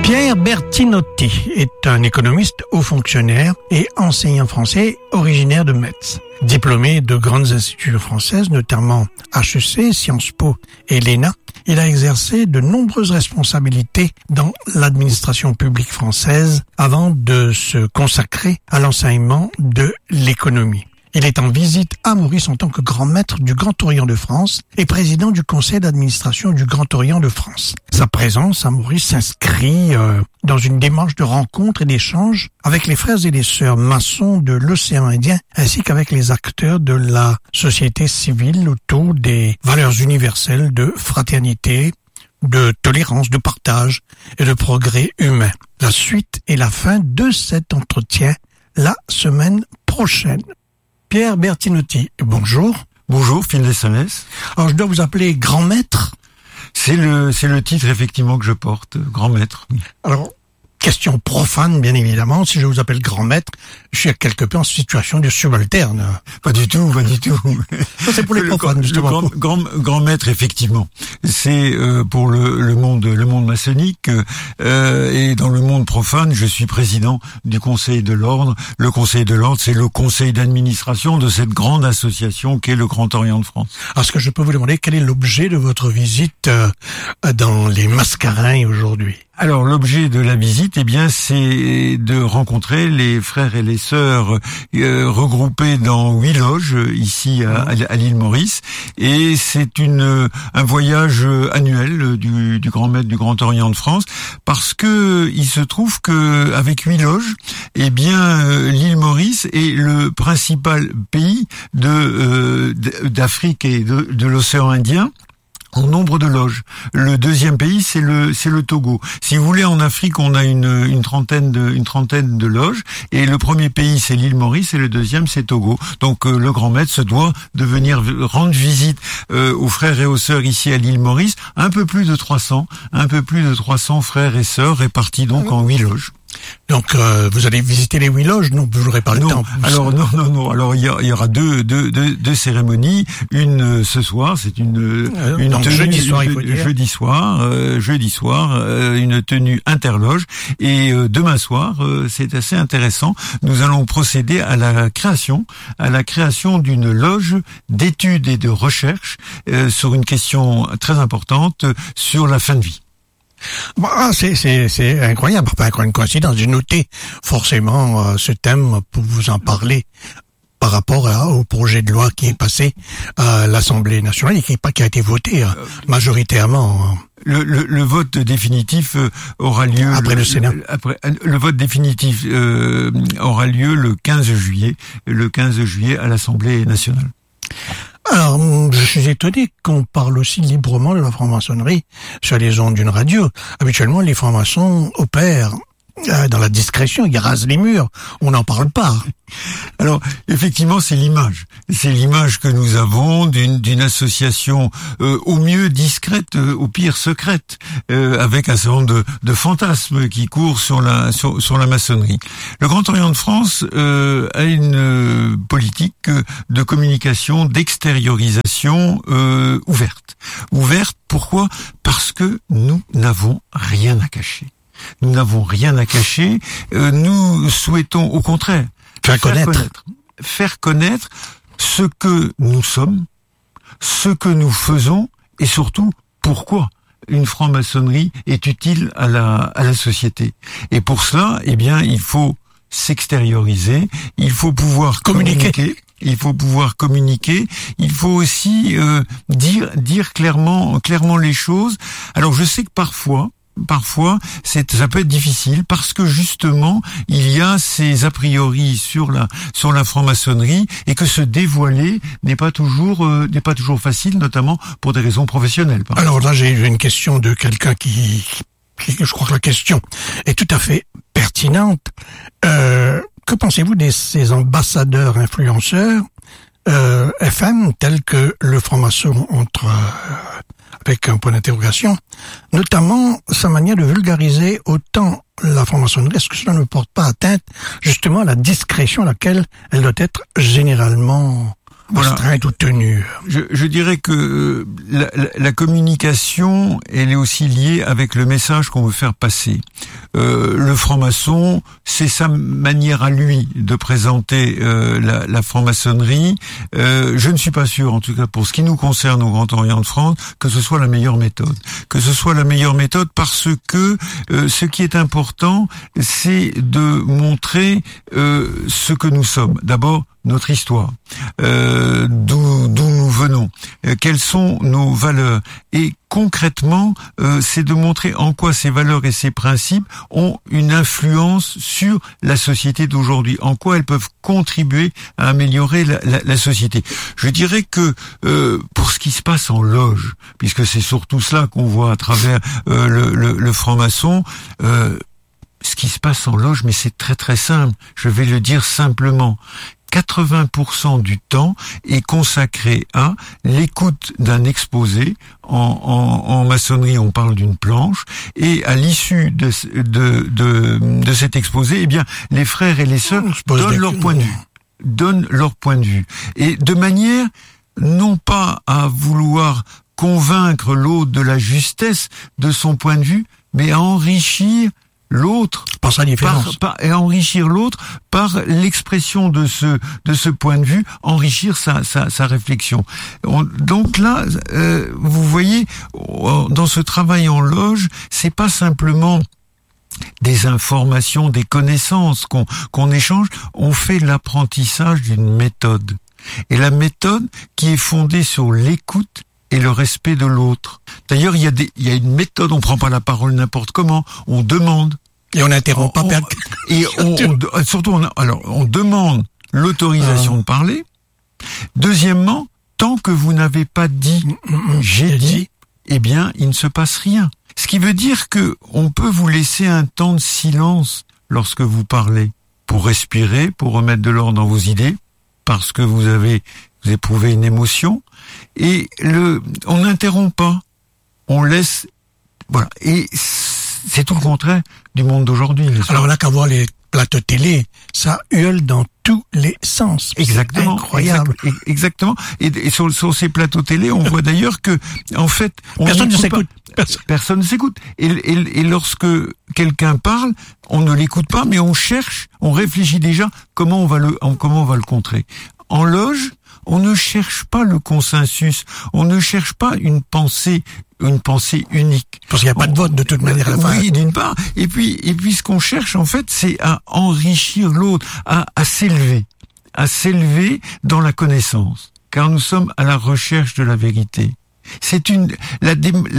Pierre Bertinotti est un économiste haut fonctionnaire et enseignant français originaire de Metz. Diplômé de grandes institutions françaises, notamment HEC, Sciences Po et l'ENA, il a exercé de nombreuses responsabilités dans l'administration publique française avant de se consacrer à l'enseignement de l'économie. Il est en visite à Maurice en tant que grand maître du Grand Orient de France et président du conseil d'administration du Grand Orient de France. Sa présence à Maurice s'inscrit dans une démarche de rencontre et d'échange avec les frères et les sœurs maçons de l'océan Indien ainsi qu'avec les acteurs de la société civile autour des valeurs universelles de fraternité, de tolérance, de partage et de progrès humain. La suite et la fin de cet entretien la semaine prochaine. Pierre Bertinotti, bonjour. Bonjour, Phil Dessalles. Alors, je dois vous appeler grand maître. C'est le titre, effectivement, que je porte, grand maître. Oui. Alors, question profane, bien évidemment. Si je vous appelle grand maître, je suis quelque peu en situation de subalterne. Pas du tout. Ça, c'est pour les profanes, justement. Grand maître, effectivement. C'est pour le monde maçonnique et dans le monde profane, je suis président du Conseil de l'Ordre. Le Conseil de l'Ordre, c'est le conseil d'administration de cette grande association qu'est le Grand Orient de France. Alors, est-ce que je peux vous demander quel est l'objet de votre visite dans les Mascarins aujourd'hui? Alors, l'objet de la visite, eh bien, c'est de rencontrer les frères et les sœurs regroupés dans 8 loges ici à l'île Maurice, et c'est un voyage annuel du grand maître du Grand Orient de France, parce que il se trouve que avec 8 loges, eh bien, l'île Maurice est le principal pays d'Afrique et de l'océan Indien en nombre de loges. Le deuxième pays, c'est le Togo. Si vous voulez, en Afrique, on a une trentaine de loges, et le premier pays, c'est l'île Maurice, et le deuxième, c'est Togo. Donc, le grand maître se doit de venir rendre visite aux frères et aux sœurs ici à l'île Maurice. Un peu plus de 300 frères et sœurs répartis donc en 8 loges. Donc, vous allez visiter les 8 loges? Non, vous n'aurez pas le temps. Alors, non. Alors, il y aura deux cérémonies. Une ce soir, c'est une tenue, jeudi soir, il faut dire. Jeudi soir, une tenue interloge. Et demain soir, c'est assez intéressant. Nous allons procéder à la création d'une loge d'études et de recherche sur une question très importante sur la fin de vie. C'est incroyable, pas encore une coïncidence. J'ai noté forcément ce thème pour vous en parler par rapport au projet de loi qui est passé à l'Assemblée nationale et qui a été voté majoritairement. Le vote définitif aura lieu après le Sénat. Le vote définitif aura lieu le 15 juillet à l'Assemblée nationale. Alors, je suis étonné qu'on parle aussi librement de la franc-maçonnerie sur les ondes d'une radio. Habituellement, les francs-maçons opèrent dans la discrétion, ils rasent les murs, on n'en parle pas. Alors, effectivement, c'est l'image que nous avons d'une association au mieux discrète, au pire secrète, avec un certain nombre de fantasmes qui courent sur la maçonnerie. Le Grand Orient de France a une politique de communication, d'extériorisation ouverte. Ouverte, pourquoi? Parce que nous n'avons rien à cacher. Nous n'avons rien à cacher. Nous souhaitons, au contraire, faire connaître ce que nous sommes, ce que nous faisons, et surtout pourquoi une franc-maçonnerie est utile à la société. Et pour cela, eh bien, il faut s'extérioriser, il faut pouvoir communiquer. Il faut pouvoir communiquer. Il faut aussi dire clairement les choses. Alors, je sais que parfois, ça peut être difficile parce que justement, il y a ces a priori sur la franc-maçonnerie et que se dévoiler n'est pas toujours facile, notamment pour des raisons professionnelles. Alors là, j'ai une question de quelqu'un qui, je crois que la question est tout à fait pertinente. Que pensez-vous de ces ambassadeurs influenceurs FM tels que le franc-maçon avec un point d'interrogation, notamment sa manière de vulgariser autant la franc-maçonnerie? Est-ce que cela ne porte pas atteinte justement à la discrétion à laquelle elle doit être généralement astreinte ou tenue? Je dirais que la communication, elle est aussi liée avec le message qu'on veut faire passer. le franc-maçon, c'est sa manière à lui de présenter la franc-maçonnerie. Je ne suis pas sûr, en tout cas pour ce qui nous concerne au Grand Orient de France, que ce soit la meilleure méthode. Que ce soit la meilleure méthode parce que ce qui est important, c'est de montrer ce que nous sommes. D'abord, notre histoire, d'où nous venons, quelles sont nos valeurs. Et concrètement, c'est de montrer en quoi ces valeurs et ces principes ont une influence sur la société d'aujourd'hui, en quoi elles peuvent contribuer à améliorer la société. Je dirais que pour ce qui se passe en loge, puisque c'est surtout cela qu'on voit à travers le franc-maçon, ce qui se passe en loge, mais c'est très très simple, je vais le dire simplement. 80% du temps est consacré à l'écoute d'un exposé. En maçonnerie, on parle d'une planche, et à l'issue de cet exposé, eh bien, les frères et les sœurs donnent leur point de vue, et de manière non pas à vouloir convaincre l'autre de la justesse de son point de vue, mais à enrichir l'autre et enrichir l'autre par l'expression de ce point de vue, enrichir sa réflexion. Donc là, vous voyez, dans ce travail en loge, c'est pas simplement des informations, des connaissances qu'on échange, on fait l'apprentissage d'une méthode. Et la méthode qui est fondée sur l'écoute et le respect de l'autre. D'ailleurs, il y a une méthode, on prend pas la parole n'importe comment, on demande. Et on n'interrompt pas. Et on demande l'autorisation de parler. Deuxièmement, tant que vous n'avez pas dit « j'ai dit », eh bien, il ne se passe rien. Ce qui veut dire que on peut vous laisser un temps de silence lorsque vous parlez, pour respirer, pour remettre de l'ordre dans vos idées, parce que vous éprouvez une émotion, et on n'interrompt pas, on laisse, voilà. Et c'est tout le contraire du monde d'aujourd'hui. Alors là, qu'à voir les plateaux télé, ça hurle dans tous les sens. Exactement. Incroyable. Exactement. Et sur ces plateaux télé, on voit d'ailleurs que, en fait, personne ne s'écoute. Personne ne s'écoute. Et lorsque quelqu'un parle, on ne l'écoute pas, mais on cherche, on réfléchit déjà comment on va le contrer. En loge, on ne cherche pas le consensus, on ne cherche pas une pensée unique. Parce qu'il n'y a pas de vote de toute manière à la fin. Oui, d'une part. Et puis ce qu'on cherche en fait, c'est à enrichir l'autre, à s'élever dans la connaissance. Car nous sommes à la recherche de la vérité. C'est la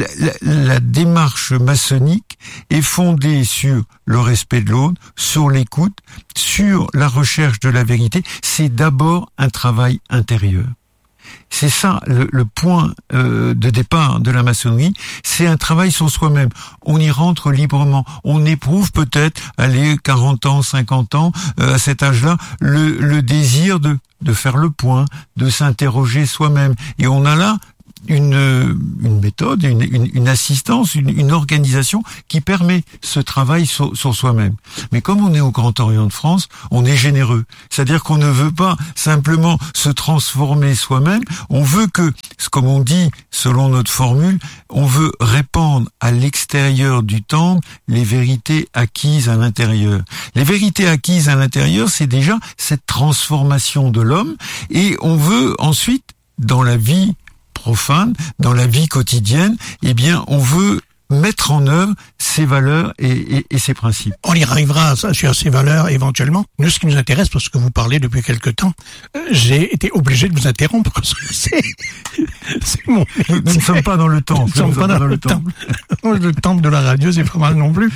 démarche maçonnique est fondée sur le respect de l'autre, sur l'écoute, sur la recherche de la vérité. C'est d'abord un travail intérieur. C'est ça le point de départ de la maçonnerie, c'est un travail sur soi-même. On y rentre librement, on éprouve peut-être, 40 ans, 50 ans, à cet âge-là, le désir de faire le point, de s'interroger soi-même. Et on a là une méthode, une assistance, une organisation qui permet ce travail sur soi-même. Mais comme on est au Grand Orient de France, on est généreux. C'est-à-dire qu'on ne veut pas simplement se transformer soi-même, on veut que, comme on dit selon notre formule, on veut répandre à l'extérieur du temple les vérités acquises à l'intérieur. Les vérités acquises à l'intérieur, c'est déjà cette transformation de l'homme, et on veut ensuite, dans la vie profane, dans la vie quotidienne, eh bien, on veut mettre en œuvre ces valeurs et ces principes. On y arrivera sur ces valeurs éventuellement. Nous, ce qui nous intéresse, parce que vous parlez depuis quelque temps, j'ai été obligé de vous interrompre parce que c'est mon métier. Nous ne sommes pas dans le temple. Nous ne sommes pas dans le temple. Le temple de la radio, c'est pas mal non plus.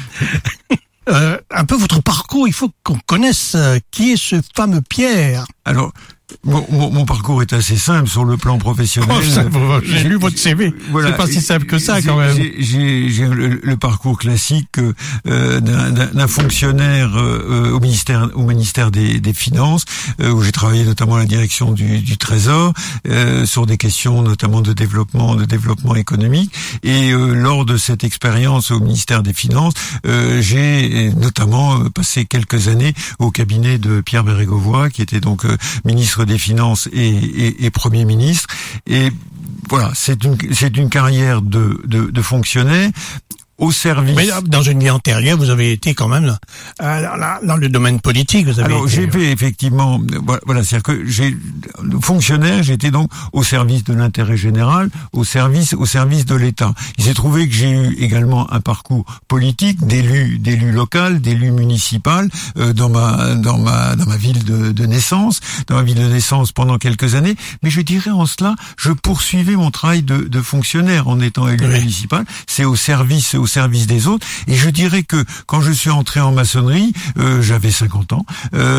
Un peu votre parcours, il faut qu'on connaisse qui est ce fameux Pierre. Alors, mon parcours est assez simple sur le plan professionnel. J'ai lu votre CV. Voilà, c'est pas si simple que ça quand même. J'ai le parcours classique d'un fonctionnaire au ministère des Finances, où j'ai travaillé notamment à la direction du Trésor sur des questions notamment de développement économique. Et lors de cette expérience au ministère des Finances, j'ai notamment passé quelques années au cabinet de Pierre Bérégovoy, qui était donc ministre des Finances et Premier ministre. Et voilà, c'est une carrière de fonctionnaire. au service. Mais dans une vie antérieure, vous avez été quand même dans le domaine politique. Vous avez Alors j'ai fait effectivement, voilà, c'est-à-dire que fonctionnaire, j'étais donc au service de l'intérêt général, au service de l'État. Il s'est trouvé que j'ai eu également un parcours politique d'élu local, d'élu municipal dans ma ville de naissance, pendant quelques années. Mais je dirais en cela, je poursuivais mon travail de fonctionnaire en étant élu municipal. C'est au service des autres. Et je dirais que quand je suis entré en maçonnerie, j'avais 50 ans.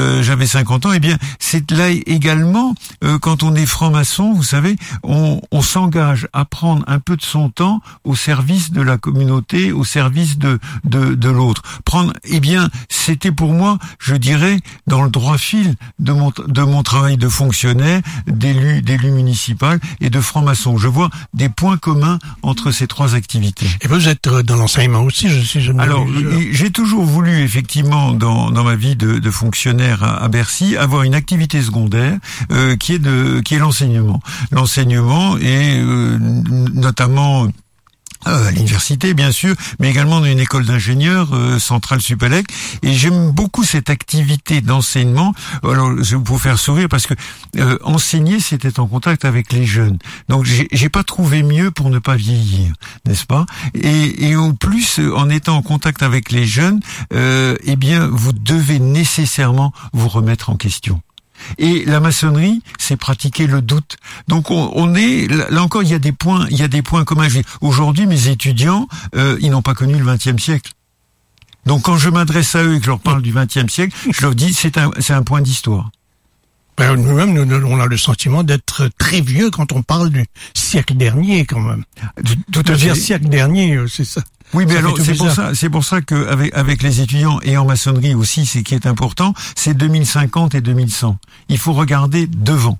Eh bien, c'est là également quand on est franc-maçon, vous savez, on s'engage à prendre un peu de son temps au service de la communauté, au service de l'autre. Eh bien, c'était pour moi, je dirais, dans le droit fil de mon travail de fonctionnaire, d'élu municipal et de franc-maçon. Je vois des points communs entre ces trois activités. Et vous êtes dans l'enseignement aussi, Alors, j'ai toujours voulu, effectivement, dans ma vie de fonctionnaire à Bercy, avoir une activité secondaire qui est l'enseignement. L'enseignement et notamment à l'université, bien sûr, mais également dans une école d'ingénieurs, Centrale Supélec. Et j'aime beaucoup cette activité d'enseignement. Alors, je vais vous faire sourire parce que enseigner, c'était en contact avec les jeunes. Donc, j'ai pas trouvé mieux pour ne pas vieillir, n'est-ce pas? Et en plus, en étant en contact avec les jeunes, eh bien, vous devez nécessairement vous remettre en question. Et la maçonnerie, c'est pratiquer le doute. Donc on est là encore, il y a des points communs. Aujourd'hui, mes étudiants, ils n'ont pas connu le XXe siècle. Donc quand je m'adresse à eux et que je leur parle du XXe siècle, je leur dis c'est un point d'histoire. Nous-mêmes, on a le sentiment d'être très vieux quand on parle du siècle dernier, quand même. Tout à dire siècle dernier, c'est ça. Oui, mais alors c'est pour ça que avec les étudiants et en maçonnerie aussi, c'est qui est important, c'est 2050 et 2100. Il faut regarder devant.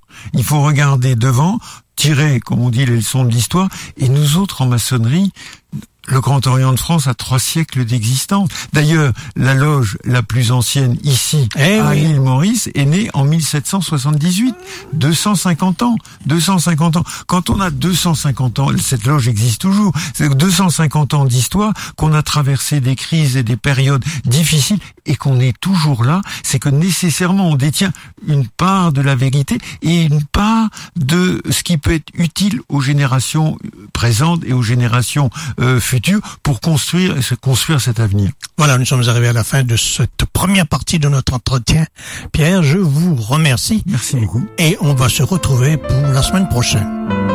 Tirer, comme on dit, les leçons de l'histoire. Et nous autres en maçonnerie, le Grand Orient de France a 3 siècles d'existence. D'ailleurs, la loge la plus ancienne ici, à l'île Maurice, est née en 1778. 250 ans. Quand on a 250 ans, cette loge existe toujours. C'est 250 ans d'histoire, qu'on a traversé des crises et des périodes difficiles et qu'on est toujours là. C'est que nécessairement on détient une part de la vérité et une part de ce qui peut être utile aux générations présentes et aux générations futures pour construire cet avenir. Voilà, nous sommes arrivés à la fin de cette première partie de notre entretien. Pierre, je vous remercie. Merci beaucoup. Et on va se retrouver pour la semaine prochaine.